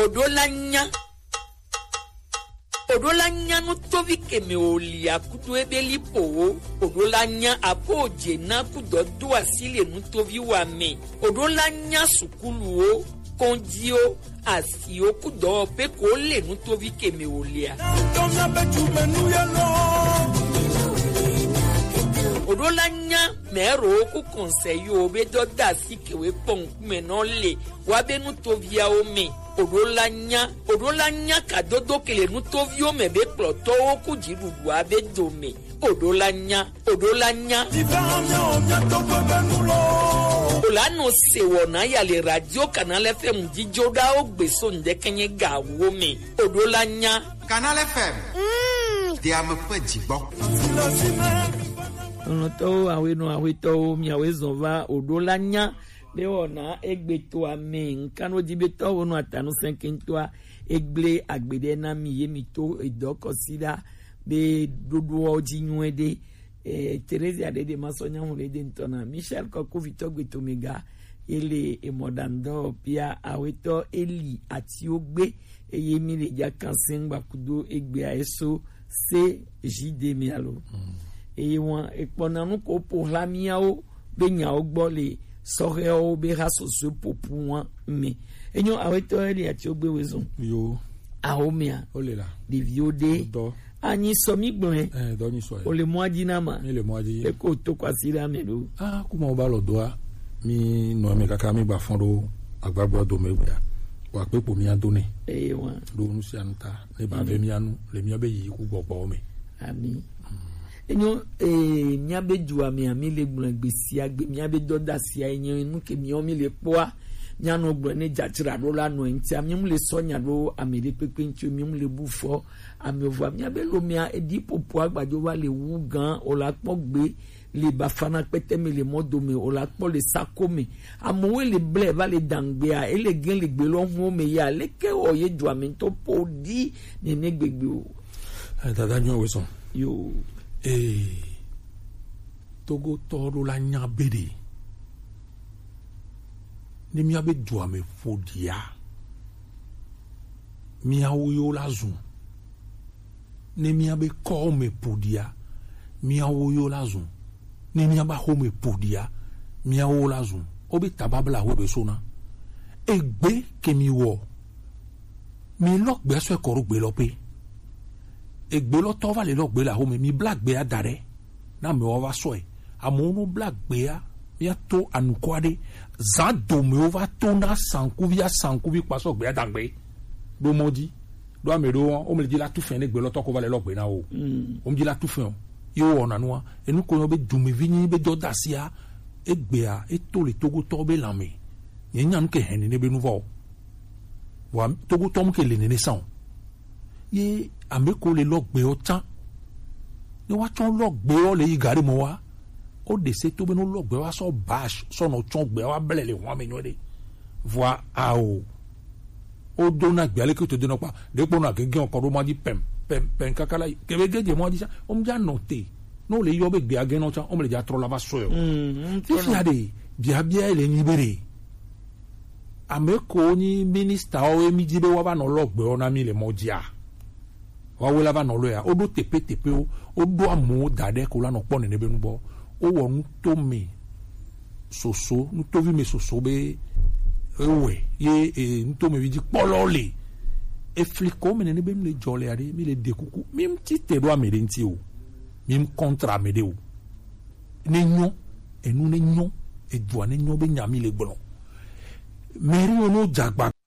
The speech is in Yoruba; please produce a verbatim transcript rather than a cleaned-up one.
odolanya odolanya no tovi keme olia kudo ebeli powo odolanya apoje na kudo do asile no tovi wa me odolanya sukulu o kondio asio kudo pe ko le no tovi keme olia odolanya mero ku conseil be do da sikewe pon me no le wa be no tovia o me odolanya odolanya kadodo kele no tovio me be ploto ku jirudu abe do me odolanya odolanya olano se wona ya le radio canal F M jijoda o gbeso ndekenye ga wo me odolanya Canal F M mm. Dia me pedi bon Onoto aweno aweto mi awezova odolanya be ona egbeto ame nkano dibeto wono atanu senkentwa egble agbede na mi yemito edokosida be dodo ojinwede eh Teresa de de masonya hulede ntona Michel Kokovito gbetomega ele emodando pia aweto eli atiogbe eyemi le jakansen kudo egbe aeso C J D mialo mm. Et on exponent ko pour la miao benya ogbole soreo be raso se popouan me enyo aweto eli atiogbe wezon yo aomia olela de viode ani somi gbon eh do ni so o le moadi na ma le moadi e ko to kwasira melo ah kuma o ba lo doa mi no me kaka mi gba fondo agbagbo do me gba wa pe po mi adoni eh wa do nu si anta le ba be mi anu le mi obe yi ku gbogbo me ami enyo eh nyabe jua mi ami le gbon gbesi agbe mi abe doda si enyo inu ke mi o mi le poa nyano gbon ne jatira do la no enti ami mu le sonya do amede pepe enti mi mu le bufo ami ovu mi abe lo mi edi popo agbajo wa le wu gan o la pogbe le bafana pete me le modo me o la po le sako me amowe le ble va le dangbe a ele gen le gbe lo hu me ya le ke o ye jua mi to po di ne ne gbegbe o dada nyo weson yo eh Togo toro la nyabede ni mi abe jua me fodia mi awoyo la zun ni mi abe ko me podia mi awoyo la zun ni mi aba ho me podia mi awo la zun obi tababla wo be sona egbe ke mi wo mi lo gbe so e ko ru gbe lo pe egbe lo to va le lo gbe la ho me mi black be adare na me o va so e amono black be ya ya to anukwade za do me o va to na sankuvi ya sankuvi pa so gbe adangbe do modi do amero o me di la tu fin egbe lo to ko va le lo gbe na o o me di la tu fin yo ona no enu ko be dume vini be do dasia egbe a eto le Togo to be lame yen yan ke hen ne be nouveau wa Togo to mo ke le ne san ye ameko le logbe o tan ni wa ton logbe o le igari mo wa o de se to be no logbe wa so bash so no ton gbe wa bele le won me no de voi a o o do na gbe ale ke to de no pa de po na gege on ko ro ma di pem pem pem kakala ke be geje mo di sa o mja note no le yo be gbe agen no cha o me le ja tro la va so yo mm ti ade bia bia ele ni bere ameko ni minister o emi jibe wa ba no logbe o na mi le mo dia wa we la va no lo ya o do tepe tepe o o do amu dade ko la no pon ne be nu bo o wo nu to me soso nu to vi me soso be ewe ye e nu to me vi di polole e fliko me ne be mi le jole ade mi le dekuku mi ti te do amere nti o mi kontra me de o ne nyo enu ne nyo e do ne nyo be nya mi le gbon meri o no jagba